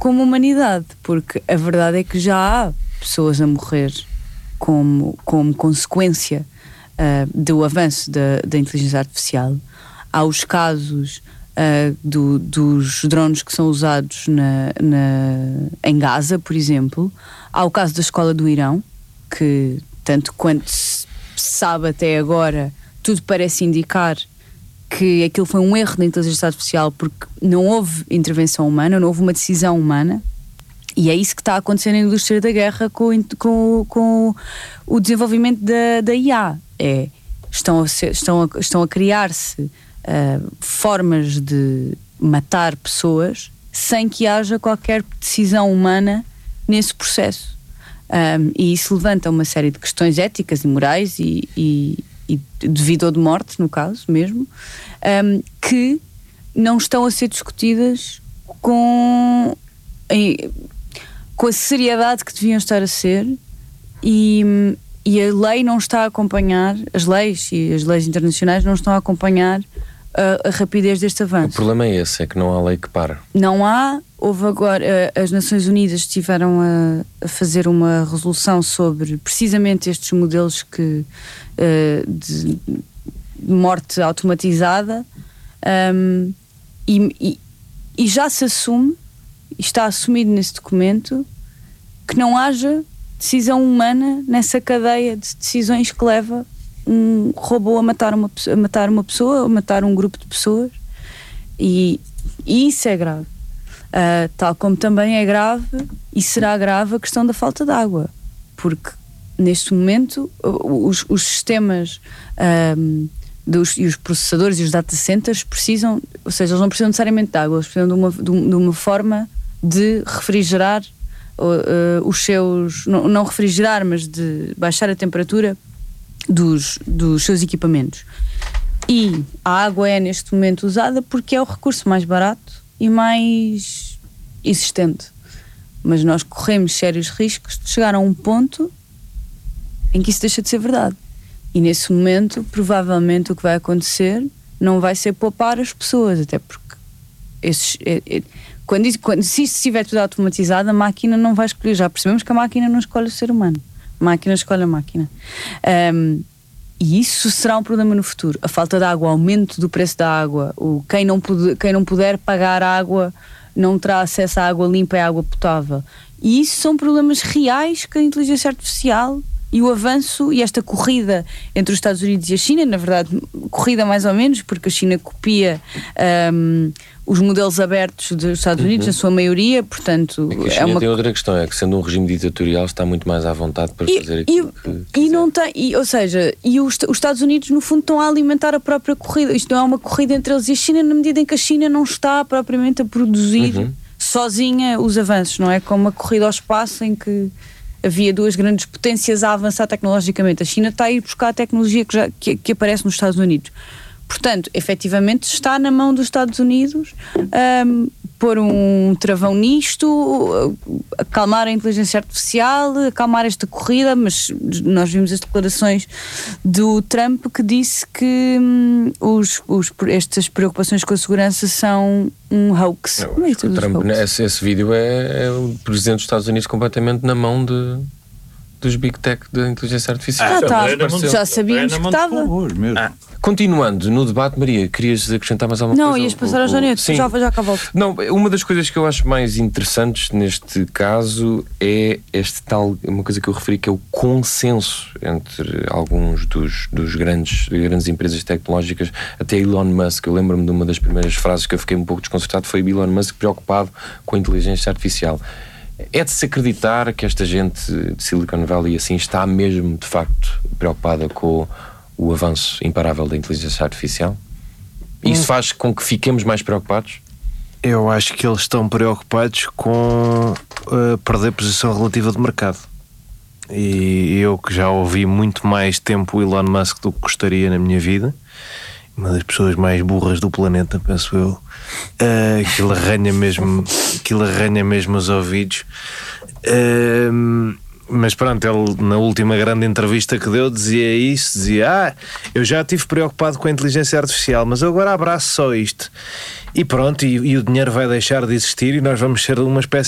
como humanidade, porque a verdade é que já há pessoas a morrer como consequência do avanço da inteligência artificial. Há os casos dos drones que são usados em Gaza, por exemplo. Há o caso da escola do Irão, que tanto quanto se sabe até agora, tudo parece indicar que aquilo foi um erro da inteligência artificial, porque não houve intervenção humana, não houve uma decisão humana. E é isso que está a acontecer na indústria da guerra com o desenvolvimento da IA. Estão a criar-se formas de matar pessoas sem que haja qualquer decisão humana nesse processo. E isso levanta uma série de questões éticas e morais e de vida ou de morte, no caso mesmo, que não estão a ser discutidas com a seriedade que deviam estar a ser, e a lei não está a acompanhar, as leis e as leis internacionais não estão a acompanhar a rapidez deste avanço. O problema é esse, é que não há lei que para. Não há. Houve agora, as Nações Unidas estiveram a fazer uma resolução sobre precisamente estes modelos de morte automatizada, e já se assume, está assumido nesse documento, que não haja decisão humana nessa cadeia de decisões que leva um robô a matar uma pessoa, a matar um grupo de pessoas, e isso é grave. Tal como também é grave e será grave a questão da falta de água, porque neste momento os sistemas e os processadores e os data centers precisam, ou seja, eles não precisam necessariamente de água, eles precisam de uma forma de refrigerar os seus, não refrigerar, mas de baixar a temperatura dos seus equipamentos. E a água é neste momento usada porque é o recurso mais barato e mais existente, mas nós corremos sérios riscos de chegar a um ponto em que isso deixa de ser verdade, e nesse momento provavelmente o que vai acontecer não vai ser poupar as pessoas, até porque se isto estiver tudo automatizado, a máquina não vai escolher. Já percebemos que a máquina não escolhe o ser humano, a máquina escolhe a máquina. E isso será um problema no futuro. A falta de água, o aumento do preço da água, quem não puder pagar água não terá acesso à água limpa e à água potável. E isso são problemas reais que a inteligência artificial e o avanço e esta corrida entre os Estados Unidos e a China, na verdade, corrida mais ou menos, porque a China copia os modelos abertos dos Estados Unidos, na sua maioria, portanto... A China tem outra questão, é que sendo um regime ditatorial está muito mais à vontade para fazer aquilo que e não tem, ou seja, os Estados Unidos no fundo estão a alimentar a própria corrida. Isto não é uma corrida entre eles e a China, na medida em que a China não está propriamente a produzir sozinha os avanços, não é como uma corrida ao espaço em que havia duas grandes potências a avançar tecnologicamente. A China está a ir buscar a tecnologia que aparece nos Estados Unidos. Portanto, efetivamente está na mão dos Estados Unidos pôr um travão nisto, acalmar a inteligência artificial, acalmar esta corrida, mas nós vimos as declarações do Trump que disse que estas preocupações com a segurança são um hoax. Esse vídeo é o presidente dos Estados Unidos completamente na mão dos Big Tech da inteligência artificial. Já sabíamos que estava. Continuando no debate, Maria, querias acrescentar mais alguma coisa? Não, ias passar ao Janeiro, já cá volto. Não, uma das coisas que eu acho mais interessantes neste caso é uma coisa que eu referi, que é o consenso entre alguns dos grandes empresas tecnológicas, até Elon Musk. Eu lembro-me de uma das primeiras frases que eu fiquei um pouco desconcertado, foi Elon Musk preocupado com a inteligência artificial. É de se acreditar que esta gente de Silicon Valley assim está mesmo, de facto, preocupada com o avanço imparável da inteligência artificial? Isso faz com que fiquemos mais preocupados? Eu acho que eles estão preocupados com perder posição relativa de mercado. E eu que já ouvi muito mais tempo o Elon Musk do que gostaria na minha vida, uma das pessoas mais burras do planeta, penso eu, aquilo arranha mesmo os ouvidos. Mas pronto, ele na última grande entrevista que deu dizia eu já estive preocupado com a inteligência artificial, mas eu agora abraço só isto e pronto, e o dinheiro vai deixar de existir e nós vamos ser uma espécie